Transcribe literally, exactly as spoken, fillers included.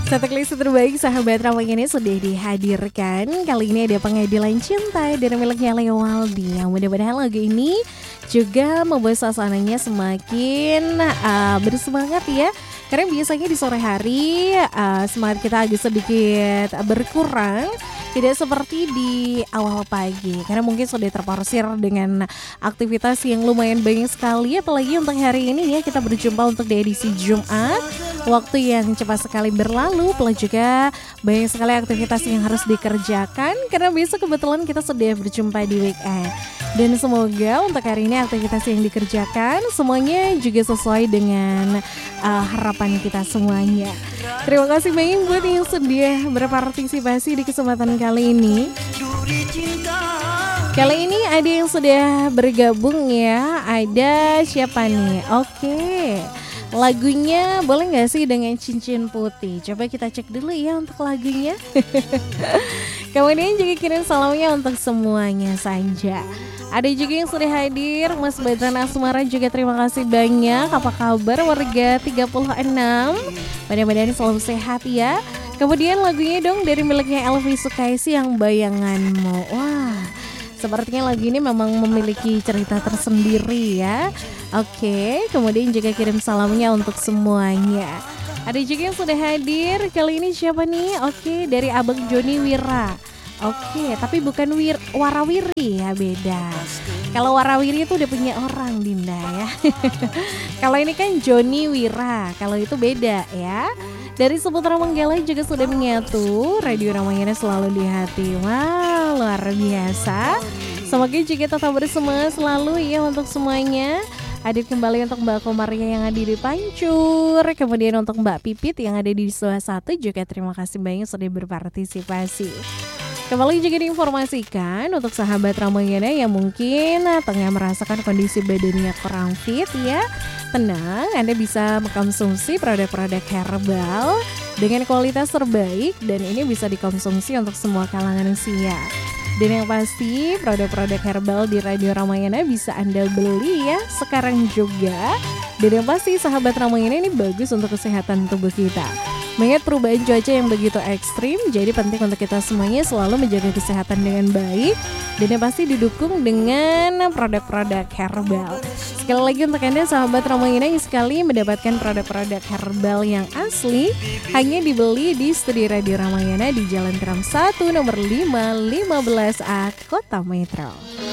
Satu klise terbaik sahabat Ramayana sudah dihadirkan. Kali ini ada Pengadilan Cinta dari miliknya Leo Waldi. Yang mudah-mudahan lagu ini juga membuat suasananya semakin uh, bersemangat ya. Karena biasanya di sore hari uh, semangat kita agak sedikit berkurang. Tidak seperti di awal pagi. Karena mungkin sudah terporsir dengan aktivitas yang lumayan banyak sekali. Apalagi untuk hari ini ya, kita berjumpa untuk di edisi Jumat. Waktu yang cepat sekali berlalu. Pula juga banyak sekali aktivitas yang harus dikerjakan. Karena besok kebetulan kita sudah berjumpa di weekend. Dan semoga untuk hari ini aktivitas yang dikerjakan semuanya juga sesuai dengan uh, harapan kita semuanya. Terima kasih banyak buat yang sudah berpartisipasi di kesempatan kali ini. Kali ini ada yang sudah bergabung ya. Ada siapa nih? Oke, lagunya boleh gak sih dengan Cincin Putih? Coba kita cek dulu ya untuk lagunya. Kemudian juga kirim salamnya untuk semuanya saja. Ada juga yang sudah hadir, Mas Badran Asmara juga terima kasih banyak. Apa kabar warga tiga puluh enam? Mudah-mudahan selalu sehat ya. Kemudian lagunya dong dari miliknya Elvi Sukaisi yang Bayanganmu. Wah, sepertinya lagu ini memang memiliki cerita tersendiri ya. Oke, kemudian juga kirim salamnya untuk semuanya. Ada juga yang sudah hadir, kali ini siapa nih? Oke, dari Abang Joni Wira. Oke, tapi bukan wir, warawiri ya, beda. Kalau warawiri itu udah punya orang Dinda ya. Kalau ini kan Joni Wira, kalau itu beda ya. Dari Seputar Manggala juga sudah menyatu. Radio Ramayana selalu di hati. Wow, luar biasa. Semoga juga tetap bersemangat selalu ya untuk semuanya. Hadir kembali untuk Mbak Komaria yang ada di Pancur. Kemudian untuk Mbak Pipit yang ada di Suha satu juga terima kasih banyak sudah berpartisipasi. Kembali juga diinformasikan untuk sahabat Ramayana yang mungkin tengah merasakan kondisi badannya kurang fit ya. Tenang, Anda bisa mengkonsumsi produk-produk herbal dengan kualitas terbaik dan ini bisa dikonsumsi untuk semua kalangan usia. Dan yang pasti produk-produk herbal di Radio Ramayana bisa Anda beli ya sekarang juga. Dan yang pasti sahabat Ramayana ini bagus untuk kesehatan tubuh kita. Mengingat perubahan cuaca yang begitu ekstrim, jadi penting untuk kita semuanya selalu menjaga kesehatan dengan baik. Dan yang pasti didukung dengan produk-produk herbal. Sekali lagi untuk Anda sahabat Ramayana yang sekali mendapatkan produk-produk herbal yang asli, hanya dibeli di Studio Radio Ramayana di Jalan Kram satu nomor lima lima belas A Kota Metro.